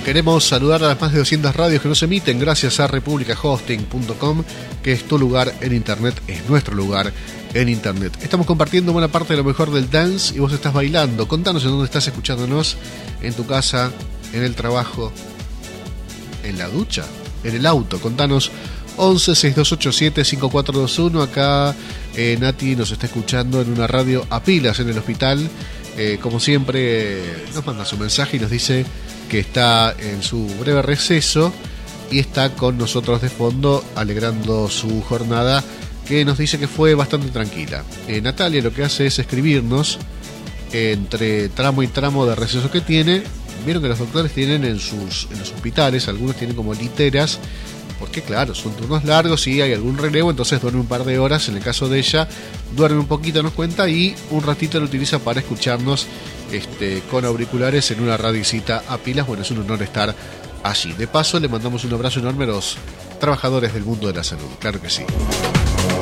Queremos saludar a las más de 200 radios que nos emiten gracias a republicahosting.com, que es tu lugar en internet, es nuestro lugar en internet. Estamos compartiendo buena parte de lo mejor del dance y vos estás bailando. Contanos en dónde estás escuchándonos, en tu casa, en el trabajo, en la ducha, en el auto. Contanos 11 6287 5421. Acá Nati nos está escuchando en una radio a pilas en el hospital. Como siempre nos manda su mensaje y nos dice que está en su breve receso y está con nosotros de fondo alegrando su jornada, que nos dice que fue bastante tranquila. Natalia lo que hace es escribirnos entre tramo y tramo de receso que tiene. Vieron que los doctores tienen en los hospitales, algunos tienen como literas, porque claro, son turnos largos y hay algún relevo, entonces duerme un par de horas. En el caso de ella, duerme un poquito, nos cuenta, y un ratito lo utiliza para escucharnos con auriculares en una radicita a pilas. Bueno, es un honor estar allí. De paso, le mandamos un abrazo enorme a los trabajadores del mundo de la salud, claro que sí.